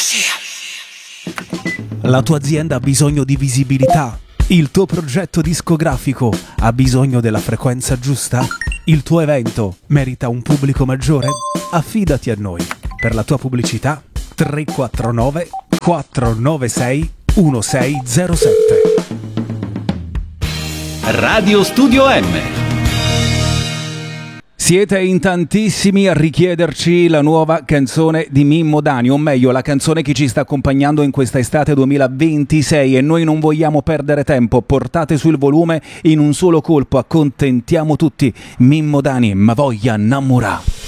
La tua azienda ha bisogno di visibilità? Il tuo progetto discografico ha bisogno della frequenza giusta? Il tuo evento merita un pubblico maggiore? Affidati a noi. Per la tua pubblicità 349 496 1607. Radio Studio M. Siete in tantissimi a richiederci la nuova canzone di Mimmo Dani, o meglio la canzone che ci sta accompagnando in questa estate 2026, e noi non vogliamo perdere tempo. Portate sul volume in un solo colpo, accontentiamo tutti. Mimmo Dani, ma voglia innamorare.